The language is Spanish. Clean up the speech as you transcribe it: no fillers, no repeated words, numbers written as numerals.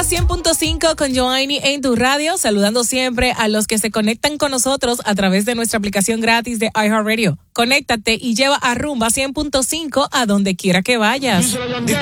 100.5 con Joanny en tu radio, saludando siempre a los que se conectan con nosotros a través de nuestra aplicación gratis de iHeartRadio. Conéctate y lleva a Rumba 100.5 a donde quiera que vayas.